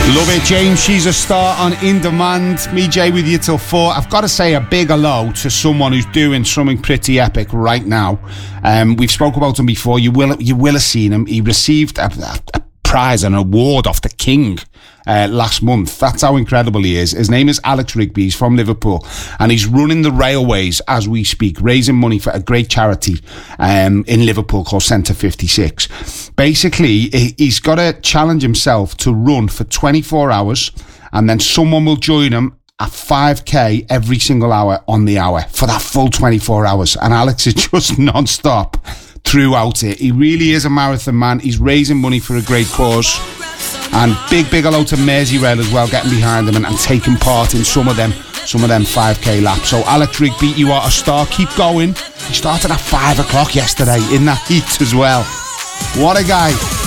Love it, James. She's a star on In Demand. Me, Jay, with you till 4. I've got to say a big hello to someone who's doing something pretty epic right now. We've spoke about him before. You will have seen him. He received a prize, an award off the King last month. That's how incredible he is. His name is Alex Rigby. He's from Liverpool, and he's running the railways as we speak, raising money for a great charity in Liverpool called Centre 56. Basically, he's got to challenge himself to run for 24 hours, and then someone will join him at 5k every single hour on the hour for that full 24 hours. And Alex is just non-stop throughout it. He really is a marathon man. He's raising money for a great cause. And big hello to Merseyrail as well, getting behind him and taking part in some of them 5k laps. So Alex Rigby, you are a star. Keep going. He started at 5 o'clock yesterday in that heat as well. What a guy.